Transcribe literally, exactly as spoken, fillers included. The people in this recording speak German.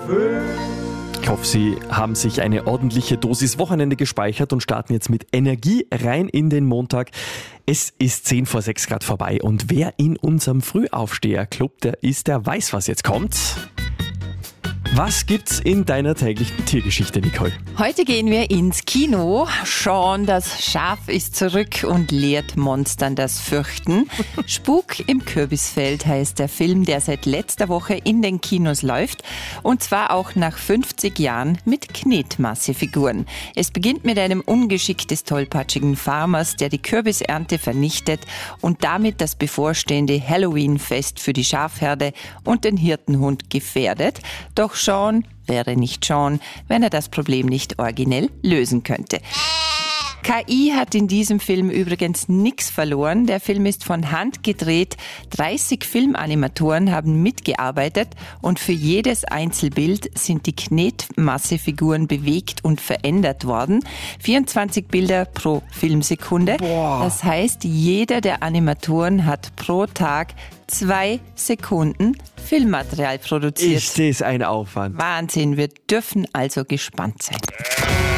Ich hoffe, Sie haben sich eine ordentliche Dosis Wochenende gespeichert und starten jetzt mit Energie rein in den Montag. Es ist zehn vor sechs Grad vorbei und wer in unserem Frühaufsteher-Club der ist, der weiß, was jetzt kommt. Was gibt's in deiner täglichen Tiergeschichte, Nicole? Heute gehen wir ins Kino. Sean, das Schaf, ist zurück und lehrt Monstern das Fürchten. Spuk im Kürbisfeld heißt der Film, der seit letzter Woche in den Kinos läuft. Und zwar auch nach fünfzig Jahren mit Knetmassefiguren. Es beginnt mit einem Ungeschick des tollpatschigen Farmers, der die Kürbisernte vernichtet und damit das bevorstehende Halloween-Fest für die Schafherde und den Hirtenhund gefährdet. Doch Sean wäre nicht Sean, wenn er das Problem nicht originell lösen könnte. K I hat in diesem Film übrigens nichts verloren. Der Film ist von Hand gedreht. dreißig Filmanimatoren haben mitgearbeitet und für jedes Einzelbild sind die Knetmassefiguren bewegt und verändert worden. vierundzwanzig Bilder pro Filmsekunde. Boah. Das heißt, jeder der Animatoren hat pro Tag zwei Sekunden Filmmaterial produziert. Ist das ein Aufwand? Wahnsinn, wir dürfen also gespannt sein.